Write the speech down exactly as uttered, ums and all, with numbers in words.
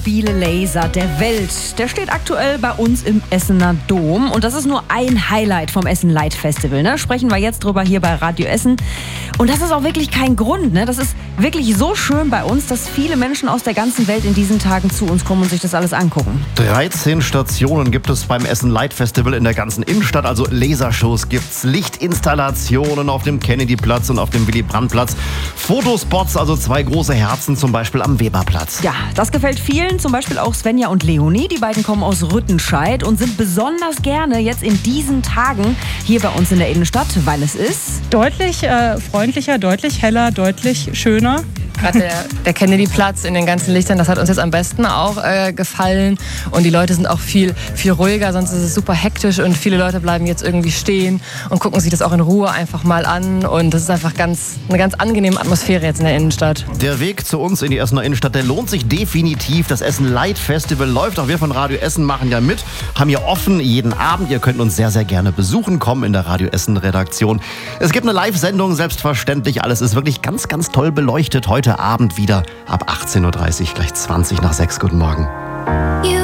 mobile Laser der Welt. Der steht aktuell bei uns im Essener Dom. Und das ist nur ein Highlight vom Essen Light Festival. Ne? Sprechen wir jetzt drüber hier bei Radio Essen. Und das ist auch wirklich kein Grund. Ne? Das ist wirklich so schön bei uns, dass viele Menschen aus der ganzen Welt in diesen Tagen zu uns kommen und sich das alles angucken. dreizehn Stationen gibt es beim Essen Light Festival in der ganzen Innenstadt. Also Lasershows gibt's, Lichtinstallationen auf dem Kennedyplatz und auf dem Willy-Brandt-Platz. Fotospots, also zwei große Herzen zum Beispiel am Weberplatz. Ja, das gefällt vielen, zum Beispiel auch Svenja und Leonie. Die beiden kommen aus Rüttenscheid und sind besonders gerne jetzt in diesen Tagen hier bei uns in der Innenstadt, weil es ist deutlich äh, freundlicher, deutlich heller, deutlich schöner. Gerade der, der Kennedy-Platz in den ganzen Lichtern, das hat uns jetzt am besten auch äh, gefallen. Und die Leute sind auch viel, viel ruhiger, sonst ist es super hektisch und viele Leute bleiben jetzt irgendwie stehen und gucken sich das auch in Ruhe einfach mal an. Und das ist einfach ganz, eine ganz angenehme Atmosphäre jetzt in der Innenstadt. Der Weg zu uns in die Essener Innenstadt, der lohnt sich definitiv. Das Essen Light Festival läuft. Auch wir von Radio Essen machen ja mit, haben hier offen jeden Abend. Ihr könnt uns sehr, sehr gerne besuchen, kommen in der Radio Essen Redaktion. Es gibt eine Live-Sendung, selbstverständlich. Alles ist wirklich ganz, ganz toll beleuchtet. Heute Abend wieder ab achtzehn Uhr dreißig, gleich zwanzig nach sechs. Guten Morgen.